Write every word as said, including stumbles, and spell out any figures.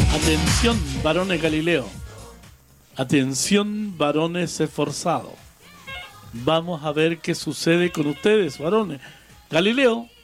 Atención, varones Galileo. Atención, varones esforzados. Vamos a ver qué sucede con ustedes, varones. Galileo